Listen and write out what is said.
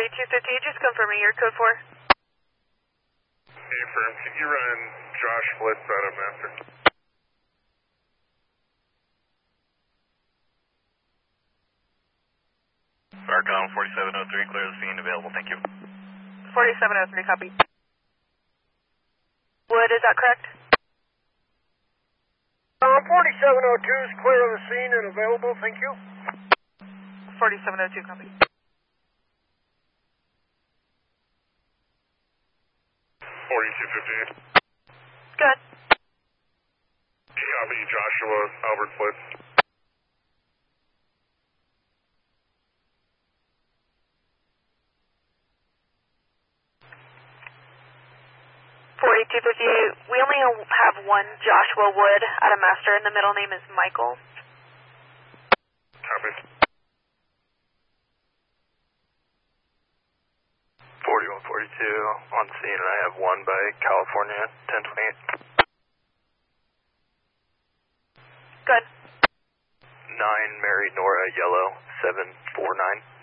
4250, just confirming your code 4. Hey, firm, can you run Josh Flitz out of Master? Arcon 4703, clear the scene, available, thank you. 4703, copy. Wood, is that correct? 4702 is clear of the scene and available, thank you. 4702, copy. 4258. Good. Copy, Joshua, Albert Flitz. 4258, we only have one Joshua Wood out of Master, and the middle name is Michael. Copy. 4142 on scene, and I have one by California 1028. Good. 9 Mary Nora Yellow 749.